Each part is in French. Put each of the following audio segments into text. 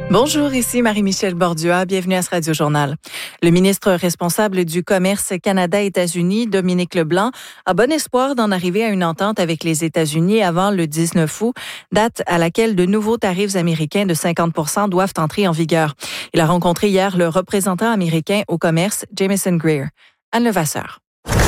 Bonjour, ici Marie-Michel Bordua. Bienvenue à ce Radio-Journal. Le ministre responsable du commerce Canada-États-Unis, Dominique Leblanc, a bon espoir d'en arriver à une entente avec les États-Unis avant le 19 août, date à laquelle de nouveaux tarifs américains de 50% doivent entrer en vigueur. Il a rencontré hier le représentant américain au commerce, Jamieson Greer. Anne Levasseur.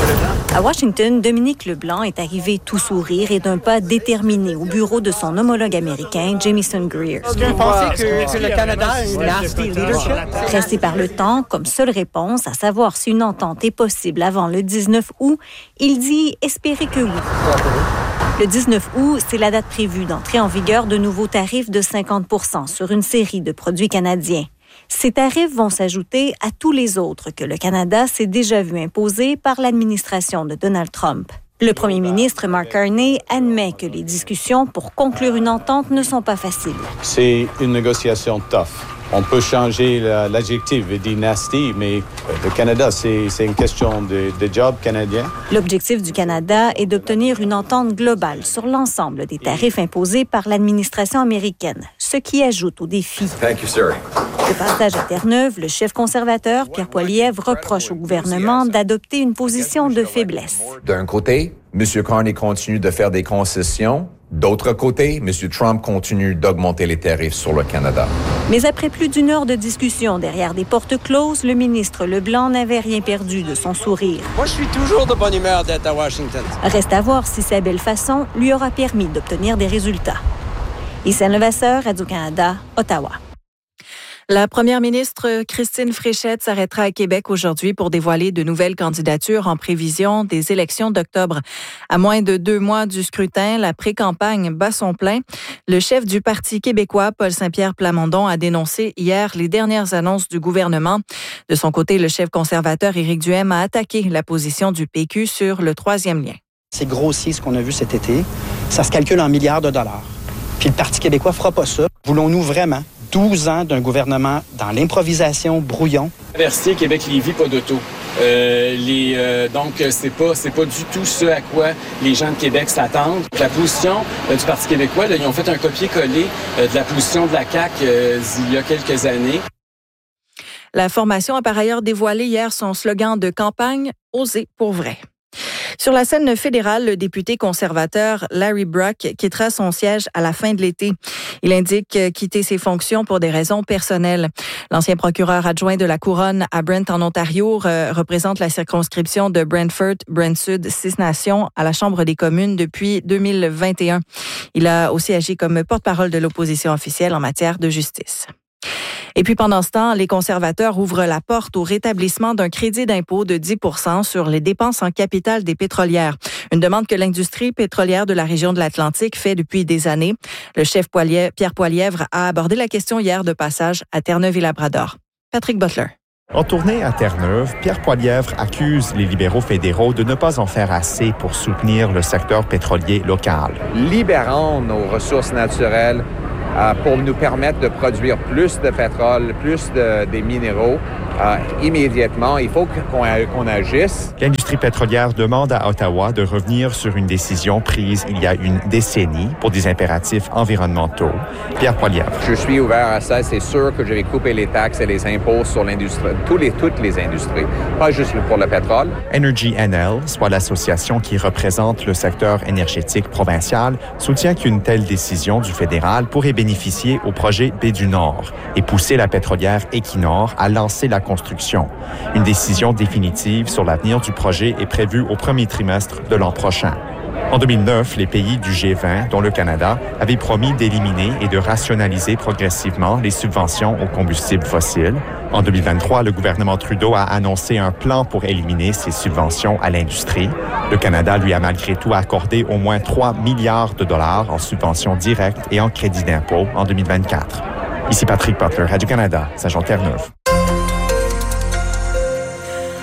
À Washington, Dominique Leblanc est arrivé tout sourire et d'un pas déterminé au bureau de son homologue américain, Jamieson Greer. Est-ce que vous pensez que le Canada a une nasty leadership? Pressé par le temps, comme seule réponse à savoir si une entente est possible avant le 19 août, il dit espérer que oui. Le 19 août, c'est la date prévue d'entrée en vigueur de nouveaux tarifs de 50% sur une série de produits canadiens. Ces tarifs vont s'ajouter à tous les autres que le Canada s'est déjà vu imposer par l'administration de Donald Trump. Le premier ministre Mark Carney admet que les discussions pour conclure une entente ne sont pas faciles. C'est une négociation tough. On peut changer l'adjectif et dire nasty, mais le Canada, c'est une question de job canadien. L'objectif du Canada est d'obtenir une entente globale sur l'ensemble des tarifs imposés par l'administration américaine, ce qui ajoute au défi. Thank you, sir. De passage à Terre-Neuve, le chef conservateur, Pierre Poilievre, reproche au gouvernement d'adopter une position de faiblesse. D'un côté, M. Carney continue de faire des concessions. D'autre côté, M. Trump continue d'augmenter les tarifs sur le Canada. Mais après plus d'une heure de discussion derrière des portes closes, le ministre Leblanc n'avait rien perdu de son sourire. Moi, je suis toujours de bonne humeur d'être à Washington. Reste à voir si sa belle façon lui aura permis d'obtenir des résultats. Ici Anne Levasseur, Radio-Canada, Ottawa. La première ministre Christine Fréchette s'arrêtera à Québec aujourd'hui pour dévoiler de nouvelles candidatures en prévision des élections d'octobre. À moins de 2 mois du scrutin, la pré-campagne bat son plein. Le chef du Parti québécois, Paul Saint-Pierre Plamondon, a dénoncé hier les dernières annonces du gouvernement. De son côté, le chef conservateur Éric Duhaime a attaqué la position du PQ sur le 3e lien. C'est grossier ce qu'on a vu cet été. Ça se calcule en milliards de dollars. Puis le Parti québécois fera pas ça. Voulons-nous vraiment 12 ans d'un gouvernement dans l'improvisation, brouillon? Université Québec-Lévis, pas d'auto. Donc, c'est pas du tout ce à quoi les gens de Québec s'attendent. La position du Parti québécois, là, ils ont fait un copier-coller de la position de la CAQ il y a quelques années. La formation a par ailleurs dévoilé hier son slogan de campagne « Oser pour vrai ». Sur la scène fédérale, le député conservateur Larry Brock quittera son siège à la fin de l'été. Il indique quitter ses fonctions pour des raisons personnelles. L'ancien procureur adjoint de la Couronne à Brent en Ontario représente la circonscription de Brent-Sud, 6 Nations à la Chambre des communes depuis 2021. Il a aussi agi comme porte-parole de l'opposition officielle en matière de justice. Et puis pendant ce temps, les conservateurs ouvrent la porte au rétablissement d'un crédit d'impôt de 10% sur les dépenses en capital des pétrolières. Une demande que l'industrie pétrolière de la région de l'Atlantique fait depuis des années. Le chef Pierre Poilievre a abordé la question hier de passage à Terre-Neuve-et-Labrador. Patrick Butler. En tournée à Terre-Neuve, Pierre Poilievre accuse les libéraux fédéraux de ne pas en faire assez pour soutenir le secteur pétrolier local. Libérons nos ressources naturelles pour nous permettre de produire plus de pétrole, plus des minéraux. Immédiatement, il faut qu'on agisse. L'industrie pétrolière demande à Ottawa de revenir sur une décision prise il y a une décennie pour des impératifs environnementaux. Pierre Poilievre. Je suis ouvert à ça. C'est sûr que je vais couper les taxes et les impôts sur l'industrie, toutes les industries, pas juste pour le pétrole. Energy NL, soit l'association qui représente le secteur énergétique provincial, soutient qu'une telle décision du fédéral pourrait bénéficier au projet Baie du Nord et pousser la pétrolière Equinor à lancer la construction. Une décision définitive sur l'avenir du projet est prévue au premier trimestre de l'an prochain. En 2009, les pays du G20, dont le Canada, avaient promis d'éliminer et de rationaliser progressivement les subventions aux combustibles fossiles. En 2023, le gouvernement Trudeau a annoncé un plan pour éliminer ces subventions à l'industrie. Le Canada lui a malgré tout accordé au moins 3 milliards de dollars en subventions directes et en crédits d'impôt en 2024. Ici Patrick Butler, Radio-Canada, Saint-Jean-Terre-Neuve.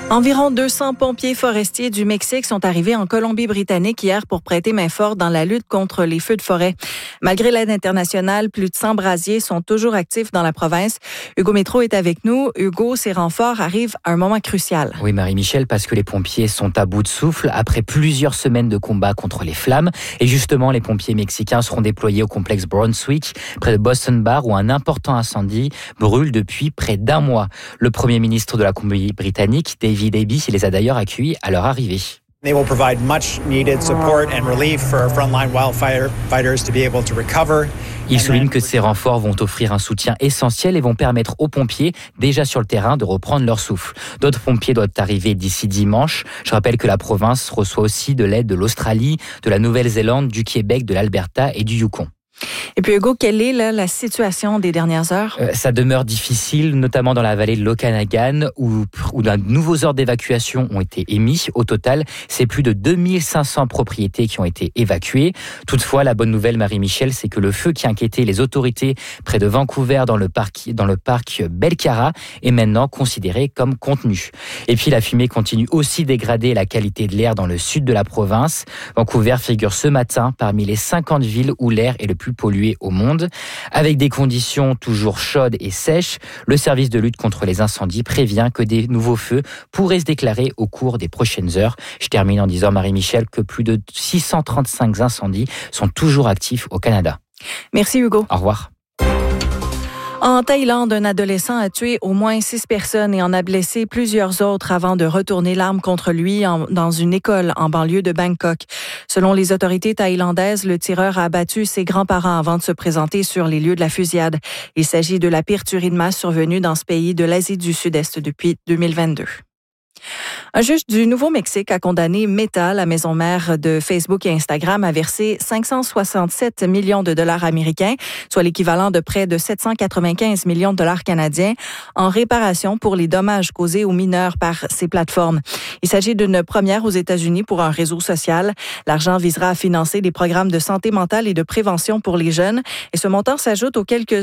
Environ 200 pompiers forestiers du Mexique sont arrivés en Colombie-Britannique hier pour prêter main forte dans la lutte contre les feux de forêt. Malgré l'aide internationale, plus de 100 brasiers sont toujours actifs dans la province. Hugo Métro est avec nous. Hugo, ces renforts arrivent à un moment crucial. Oui, Marie-Michel, parce que les pompiers sont à bout de souffle après plusieurs semaines de combat contre les flammes. Et justement, les pompiers mexicains seront déployés au complexe Brunswick, près de Boston Bar, où un important incendie brûle depuis près d'un mois. Le premier ministre de la Colombie-Britannique, David Eby, les a d'ailleurs accueillis à leur arrivée. They will provide much needed support and relief for frontline wildfighters to be able to recover. Il souligne que ces renforts vont offrir un soutien essentiel et vont permettre aux pompiers, déjà sur le terrain, de reprendre leur souffle. D'autres pompiers doivent arriver d'ici dimanche. Je rappelle que la province reçoit aussi de l'aide de l'Australie, de la Nouvelle-Zélande, du Québec, de l'Alberta et du Yukon. Et puis Hugo, quelle est la situation des dernières heures? Ça demeure difficile, notamment dans la vallée de l'Okanagan, où de nouveaux ordres d'évacuation ont été émis. Au total, c'est plus de 2500 propriétés qui ont été évacuées. Toutefois, la bonne nouvelle, Marie-Michel, c'est que le feu qui inquiétait les autorités près de Vancouver dans le parc Belcara est maintenant considéré comme contenu. Et puis la fumée continue aussi de dégrader la qualité de l'air dans le sud de la province. Vancouver figure ce matin parmi les 50 villes où l'air est le plus pollué au monde. Avec des conditions toujours chaudes et sèches, le service de lutte contre les incendies prévient que des nouveaux feux pourraient se déclarer au cours des prochaines heures. Je termine en disant, Marie-Michel, que plus de 635 incendies sont toujours actifs au Canada. Merci Hugo. Au revoir. En Thaïlande, un adolescent a tué au moins 6 personnes et en a blessé plusieurs autres avant de retourner l'arme contre lui dans une école en banlieue de Bangkok. Selon les autorités thaïlandaises, le tireur a abattu ses grands-parents avant de se présenter sur les lieux de la fusillade. Il s'agit de la pire tuerie de masse survenue dans ce pays de l'Asie du Sud-Est depuis 2022. Un juge du Nouveau-Mexique a condamné Meta, la maison mère de Facebook et Instagram, à verser 567 millions de dollars américains, soit l'équivalent de près de 795 millions de dollars canadiens, en réparation pour les dommages causés aux mineurs par ces plateformes. Il s'agit d'une première aux États-Unis pour un réseau social. L'argent visera à financer des programmes de santé mentale et de prévention pour les jeunes. Et ce montant s'ajoute aux quelques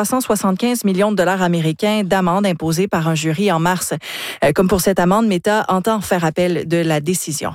375 millions de dollars américains d'amende imposée par un jury en mars. Comme pour cette amende, Meta entend faire appel de la décision.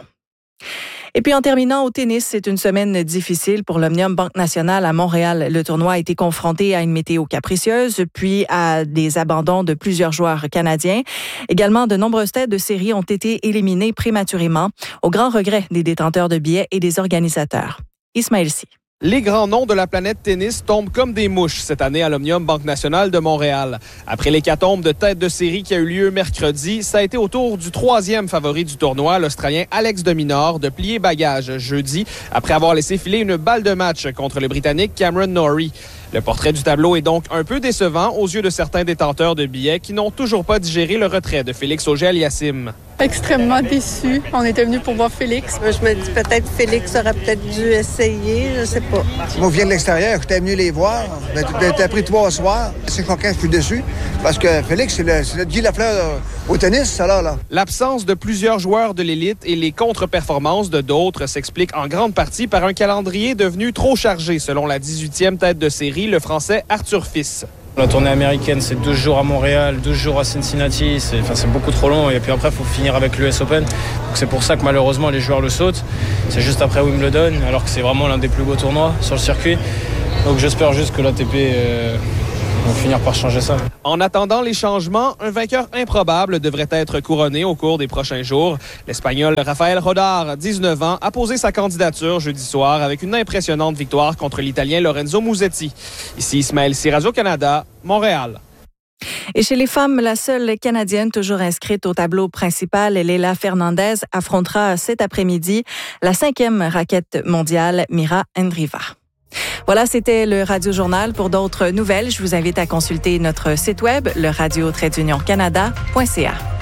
Et puis en terminant au tennis, c'est une semaine difficile pour l'Omnium Banque Nationale à Montréal. Le tournoi a été confronté à une météo capricieuse, puis à des abandons de plusieurs joueurs canadiens. Également, de nombreuses têtes de série ont été éliminées prématurément, au grand regret des détenteurs de billets et des organisateurs. Ismaël Sy. Les grands noms de la planète tennis tombent comme des mouches cette année à l'Omnium Banque Nationale de Montréal. Après l'hécatombe de tête de série qui a eu lieu mercredi, ça a été au tour du troisième favori du tournoi, l'Australien Alex de Minaur, de plier bagage jeudi après avoir laissé filer une balle de match contre le Britannique Cameron Norrie. Le portrait du tableau est donc un peu décevant aux yeux de certains détenteurs de billets qui n'ont toujours pas digéré le retrait de Félix Auger-Aliassime. Extrêmement déçu. On était venu pour voir Félix. Je me dis peut-être Félix aurait peut-être dû essayer, je sais pas. Moi, je viens de l'extérieur, j'étais venu les voir. T'as pris 3 soirs. C'est coquin, je suis déçu. Parce que Félix, c'est le Guy Lafleur au tennis, ça là. L'absence de plusieurs joueurs de l'élite et les contre-performances de d'autres s'expliquent en grande partie par un calendrier devenu trop chargé, selon la 18e tête de série, le Français Arthur Fils. La tournée américaine, c'est 12 jours à Montréal, 12 jours à Cincinnati. C'est beaucoup trop long. Et puis après, il faut finir avec l'US Open. Donc c'est pour ça que malheureusement, les joueurs le sautent. C'est juste après Wimbledon, alors que c'est vraiment l'un des plus beaux tournois sur le circuit. Donc j'espère juste que l'ATP va finir par changer ça. En attendant les changements, un vainqueur improbable devrait être couronné au cours des prochains jours. L'Espagnol Rafael Rodar, 19 ans, a posé sa candidature jeudi soir avec une impressionnante victoire contre l'Italien Lorenzo Musetti. Ici Ismaël Sy, Radio-Canada, Montréal. Et chez les femmes, la seule Canadienne toujours inscrite au tableau principal, Leila Fernandez, affrontera cet après-midi la 5e raquette mondiale, Mira Andreeva. Voilà, c'était le Radio Journal. Pour d'autres nouvelles, je vous invite à consulter notre site web, le radio-canada.ca.